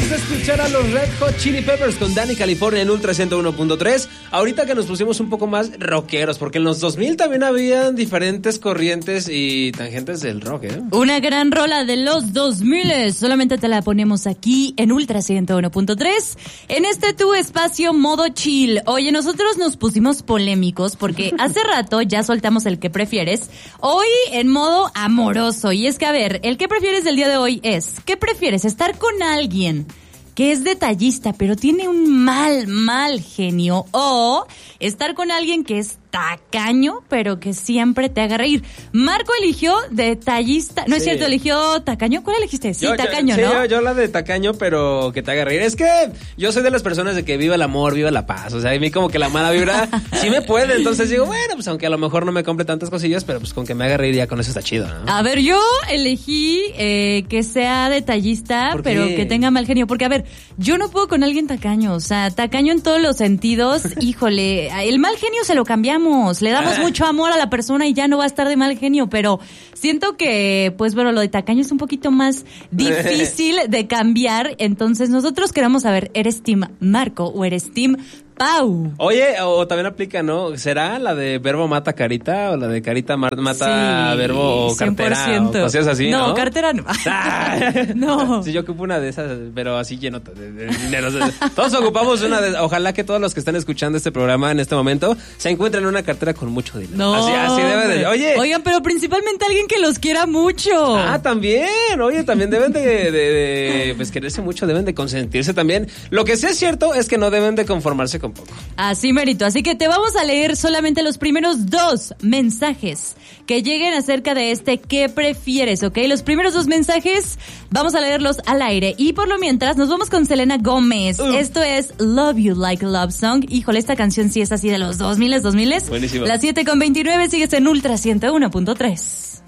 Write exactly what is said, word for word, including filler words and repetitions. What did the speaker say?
Acabamos de escuchar a los Red Hot Chili Peppers con Danny California en Ultra ciento uno punto tres. Ahorita que nos pusimos un poco más rockeros, porque en los dos mil también habían diferentes corrientes y tangentes del rock, ¿eh? Una gran rola de los dos mil, solamente te la ponemos aquí en Ultra ciento uno punto tres, en este tu espacio modo chill. Oye, nosotros nos pusimos polémicos porque hace rato ya soltamos el que prefieres, hoy en modo amoroso. Y es que, a ver, el que prefieres del día de hoy es, ¿qué prefieres? ¿Estar con alguien que es detallista pero tiene un mal, mal genio, o estar con alguien que es tacaño pero que siempre te haga reír? Marco eligió detallista, no sí. Es cierto, eligió tacaño. ¿Cuál elegiste? Sí, yo, tacaño, yo, ¿no? Sí, yo, yo la de tacaño pero que te haga reír. Es que yo soy de las personas de que viva el amor, viva la paz, o sea, a mí como que la mala vibra sí me puede, entonces digo, bueno, pues aunque a lo mejor no me compre tantas cosillas, pero pues con que me haga reír ya con eso está chido, ¿no? A ver, yo elegí eh, que sea detallista pero que tenga mal genio, porque a ver, yo no puedo con alguien tacaño, o sea, tacaño en todos los sentidos, híjole, el mal genio se lo cambiamos, le damos mucho amor a la persona y ya no va a estar de mal genio, pero siento que, pues bueno, lo de tacaño es un poquito más difícil de cambiar, entonces nosotros queremos saber, ¿eres team Marco o eres team Pau? Oye, o también aplica, ¿no? ¿Será la de verbo mata carita o la de carita mata sí, verbo o cartera cien por ciento. O cosas así, ¿no? No, cartera no. No. Sí, yo ocupo una de esas, pero así lleno de, de dinero. Todos ocupamos una de, ojalá que todos los que están escuchando este programa en este momento se encuentren una cartera con mucho dinero. No, así, así debe de. Oye. Oigan, pero principalmente alguien que los quiera mucho. Ah, también. Oye, también deben de, de, de pues quererse mucho, deben de consentirse también. Lo que sí es cierto es que no deben de conformarse con poco. Así mérito, así que te vamos a leer solamente los primeros dos mensajes que lleguen acerca de este ¿qué prefieres? ¿Ok? Los primeros dos mensajes vamos a leerlos al aire y por lo mientras nos vamos con Selena Gómez. Uh. Esto es Love You Like a Love Song. Híjole, esta canción sí es así de los dos mil, dos mil. Buenísimo. Las siete con veintinueve, sigues en Ultra ciento uno punto tres.